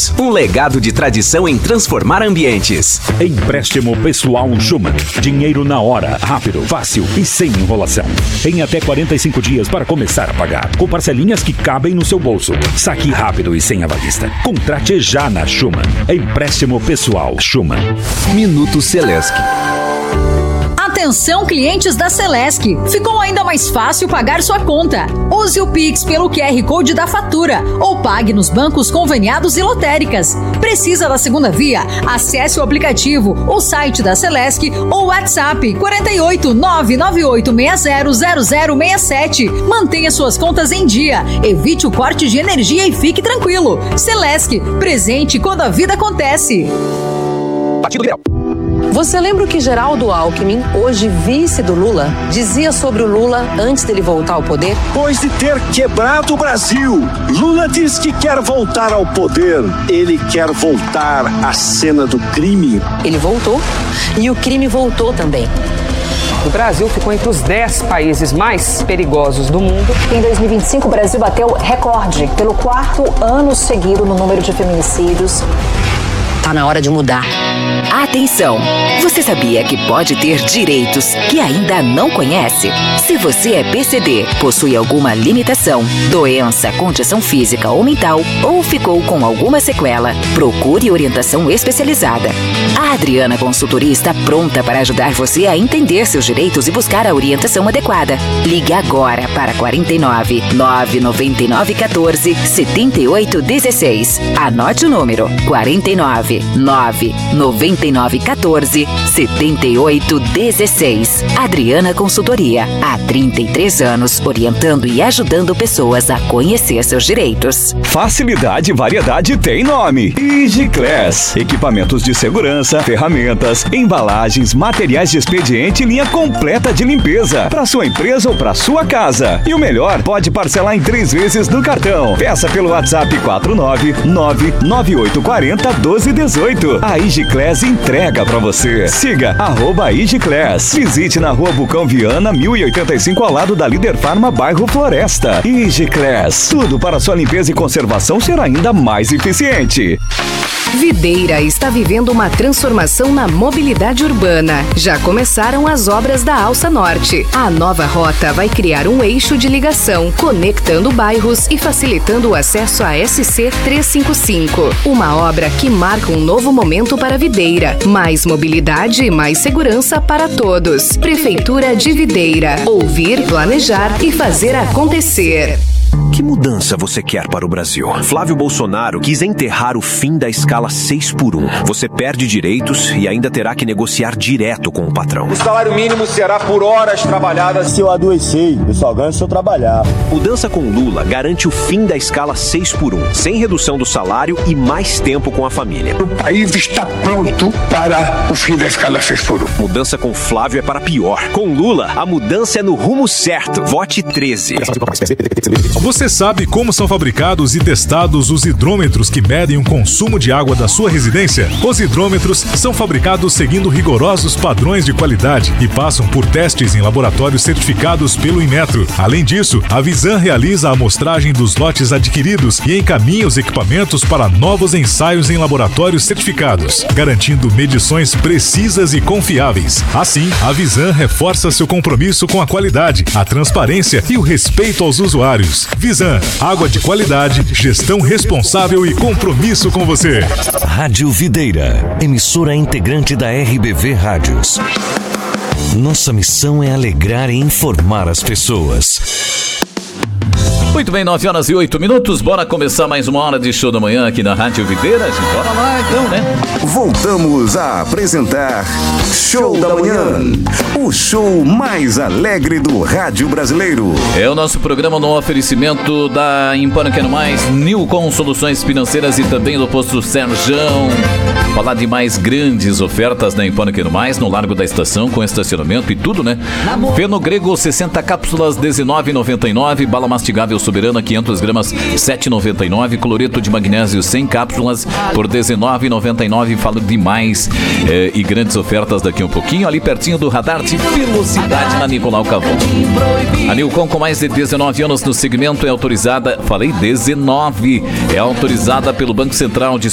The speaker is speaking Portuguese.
anos. Um legado de tradição em transformar ambientes. Empréstimo pessoal Schumann. Dinheiro na hora, rápido, fácil e sem enrolação. Em até 45 dias para começar a pagar. Com parcelinhas que cabem no seu bolso. Saque rápido e sem avalista. Contrate já na Schumann. Empréstimo pessoal Schumann. Minuto Celesc. Atenção, clientes da Celesc. Ficou ainda mais fácil pagar sua conta. Use o Pix pelo QR Code da fatura ou pague nos bancos conveniados e lotéricas. Precisa da segunda via? Acesse o aplicativo, o site da Celesc ou o WhatsApp 48 998600067. Mantenha suas contas em dia. Evite o corte de energia e fique tranquilo. Celesc, presente quando a vida acontece. Partido Liberal. Você lembra o que Geraldo Alckmin, hoje vice do Lula, dizia sobre o Lula antes dele voltar ao poder? Depois de ter quebrado o Brasil, Lula diz que quer voltar ao poder. Ele quer voltar à cena do crime. Ele voltou e o crime voltou também. O Brasil ficou entre os 10 países mais perigosos do mundo. Em 2025, o Brasil bateu recorde pelo 4º ano seguido no número de feminicídios. Tá na hora de mudar. Atenção! Você sabia que pode ter direitos que ainda não conhece? Se você é PCD, possui alguma limitação, doença, condição física ou mental, ou ficou com alguma sequela, procure orientação especializada. A Adriana Consultoria está pronta para ajudar você a entender seus direitos e buscar a orientação adequada. Ligue agora para 49 999 14 78 16. Anote o número 49 999 14 78 16. Adriana Consultoria, há 33 anos, orientando e ajudando pessoas a conhecer seus direitos. Facilidade e variedade tem nome. Igiclass. Equipamentos de segurança, ferramentas, embalagens, materiais de expediente e linha completa de limpeza. Para sua empresa ou para sua casa. E o melhor, pode parcelar em 3 vezes no cartão. Peça pelo WhatsApp 49998401218. A Igiclass entrega pra você. Siga @Igiclass. Visite na Rua Bucão Viana, 1085, ao lado da Líder Farma, bairro Floresta. Igiclass. Tudo para sua limpeza e conservação ser ainda mais eficiente. Videira está vivendo uma transformação na mobilidade urbana. Já começaram as obras da Alça Norte. A nova rota vai criar um eixo de ligação, conectando bairros e facilitando o acesso à SC 355. Uma obra que marca um novo momento para Videira. Mais mobilidade e mais segurança para todos. Prefeitura de Videira. Ouvir, planejar e fazer acontecer. Que mudança você quer para o Brasil? Flávio Bolsonaro quis enterrar o fim da escala 6x1. Você perde direitos e ainda terá que negociar direto com o patrão. O salário mínimo será por horas trabalhadas. Se eu adoecer, eu só ganho se eu trabalhar. Mudança com Lula garante o fim da escala 6x1, sem redução do salário e mais tempo com a família. O país está pronto para o fim da escala 6x1. Mudança com Flávio é para pior. Com Lula, a mudança é no rumo certo. Vote 13. Você sabe como são fabricados e testados os hidrômetros que medem o consumo de água da sua residência? Os hidrômetros são fabricados seguindo rigorosos padrões de qualidade e passam por testes em laboratórios certificados pelo Inmetro. Além disso, a Visan realiza a amostragem dos lotes adquiridos e encaminha os equipamentos para novos ensaios em laboratórios certificados, garantindo medições precisas e confiáveis. Assim, a Visan reforça seu compromisso com a qualidade, a transparência e o respeito aos usuários. Visan, água de qualidade, gestão responsável e compromisso com você. Rádio Videira, emissora integrante da RBV Rádios. Nossa missão é alegrar e informar as pessoas. Muito bem, 9h08. Bora começar mais uma hora de show da manhã aqui na Rádio Videira. Bora lá então, né? Voltamos a apresentar Show da Manhã, o show mais alegre do rádio brasileiro. É o nosso programa no oferecimento da Impano Quero Mais, Nilcon Soluções Financeiras e também do Posto Serjão. Falar de mais grandes ofertas da Impano Quero Mais, no Largo da Estação, com estacionamento e tudo, né? Feno Grego, 60 cápsulas, R$19,99. Bala mastigável Soberana, 500 gramas, R$7,99. Cloreto de magnésio, 100 cápsulas, por R$19,99. Falo demais e grandes ofertas daqui um pouquinho, ali pertinho do radar de velocidade na Nicolau Cavon. A Nilcon, com mais de 19 anos no segmento, é autorizada, falei 19, é autorizada pelo Banco Central,